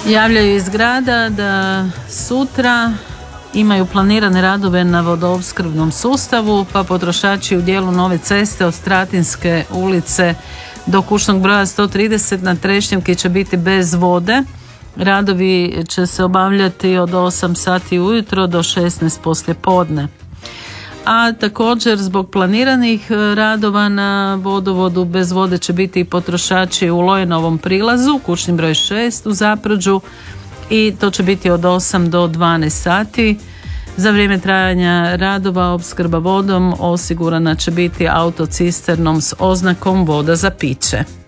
Javljaju iz grada da sutra imaju planirane radove na vodoopskrbnom sustavu, pa potrošači u dijelu nove ceste od Stratinske ulice do kućnog broja 130 na Trešnjevki će biti bez vode. Radovi će se obavljati od 8 sati ujutro do 16 poslije podne. A također zbog planiranih radova na vodovodu bez vode će biti i potrošači u Lojenovom prilazu, kućni broj 6 u Zaprođu, i to će biti od 8 do 12 sati. Za vrijeme trajanja radova opskrba vodom osigurana će biti autocisternom s oznakom voda za piće.